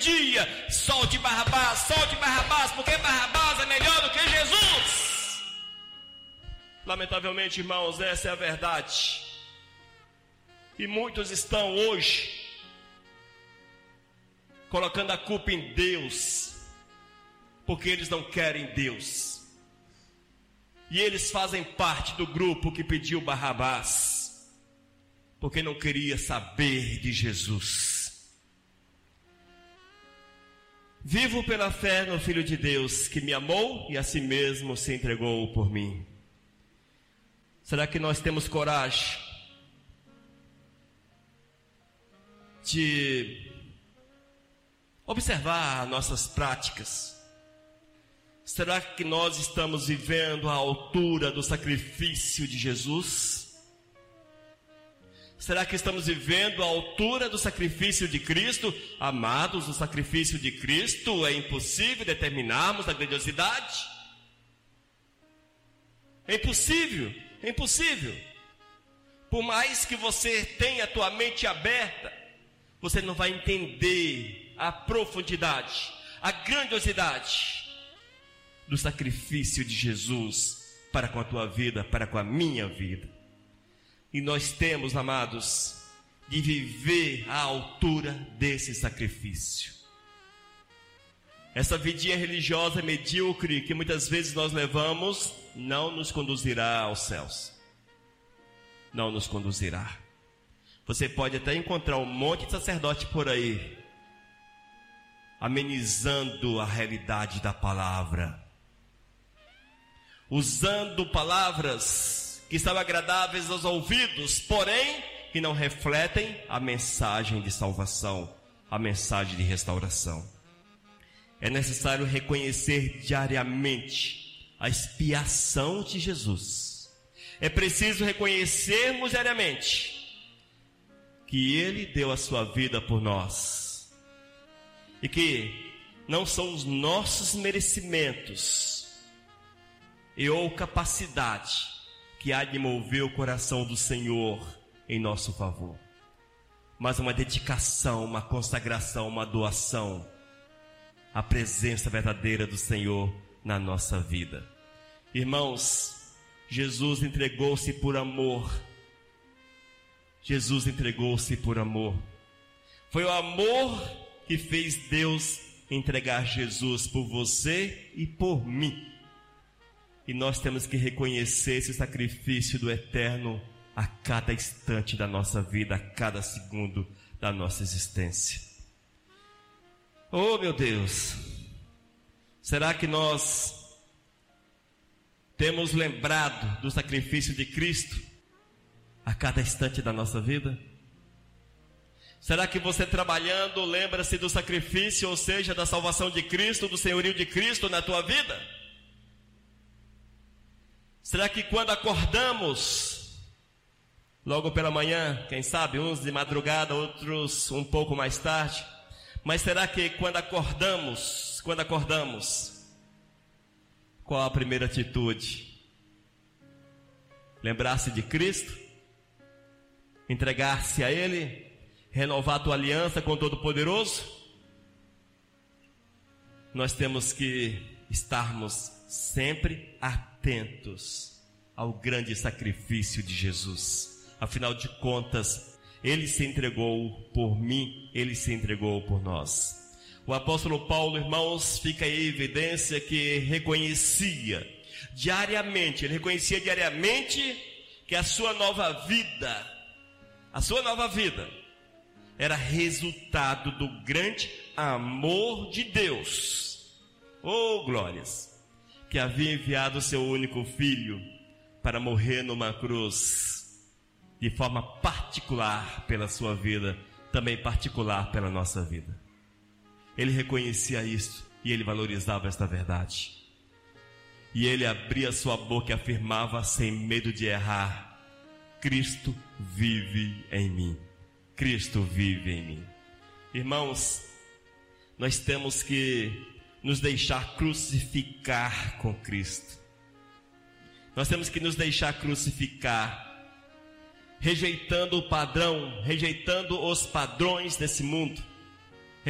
pedia: solte Barrabás, porque Barrabás é melhor do que Jesus. Lamentavelmente, irmãos, essa é a verdade. E muitos estão hoje colocando a culpa em Deus, porque eles não querem Deus. E eles fazem parte do grupo que pediu Barrabás, porque não queria saber de Jesus. Vivo pela fé no Filho de Deus, que me amou e a si mesmo se entregou por mim. Será que nós temos coragem de observar nossas práticas? Será que nós estamos vivendo à altura do sacrifício de Jesus? Será que estamos vivendo à altura do sacrifício de Cristo? Amados, o sacrifício de Cristo é impossível determinarmos a grandiosidade. É impossível, é impossível. Por mais que você tenha a tua mente aberta, você não vai entender a profundidade, a grandiosidade do sacrifício de Jesus para com a tua vida, para com a minha vida. E nós temos, amados, de viver à altura desse sacrifício. Essa vidinha religiosa medíocre que muitas vezes nós levamos não nos conduzirá aos céus. Não nos conduzirá. Você pode até encontrar um monte de sacerdote por aí, amenizando a realidade da palavra, usando palavras que são agradáveis aos ouvidos, porém que não refletem a mensagem de salvação, a mensagem de restauração. É necessário reconhecer diariamente a expiação de Jesus. É preciso reconhecermos diariamente que Ele deu a sua vida por nós, e que não são os nossos merecimentos e ou capacidade que há de mover o coração do Senhor em nosso favor, mas uma dedicação, uma consagração, uma doação à presença verdadeira do Senhor na nossa vida. Irmãos, Jesus entregou-se por amor. Jesus entregou-se por amor. Foi o amor que fez Deus entregar Jesus por você e por mim. E nós temos que reconhecer esse sacrifício do eterno a cada instante da nossa vida, a cada segundo da nossa existência. Oh, meu Deus! Será que nós temos lembrado do sacrifício de Cristo a cada instante da nossa vida? Será que você trabalhando lembra-se do sacrifício, ou seja, da salvação de Cristo, do senhorio de Cristo na tua vida? Será que quando acordamos, logo pela manhã, quem sabe, uns de madrugada, outros um pouco mais tarde, mas será que quando acordamos, qual a primeira atitude? Lembrar-se de Cristo? Entregar-se a Ele? Renovar a tua aliança com o Todo-Poderoso? Nós temos que estarmos sempre atentos ao grande sacrifício de Jesus. Afinal de contas, Ele se entregou por mim, Ele se entregou por nós. O apóstolo Paulo, irmãos, fica em evidência que ele reconhecia diariamente que a sua nova vida era resultado do grande amor de Deus. Oh, glórias! Que havia enviado o seu único filho para morrer numa cruz, de forma particular pela sua vida, também particular pela nossa vida. Ele reconhecia isso e ele valorizava esta verdade. E ele abria sua boca e afirmava sem medo de errar: Cristo vive em mim. Cristo vive em mim. Irmãos, nós temos que nos deixar crucificar com Cristo. Nós temos que nos deixar crucificar, rejeitando o padrão, rejeitando os padrões desse mundo,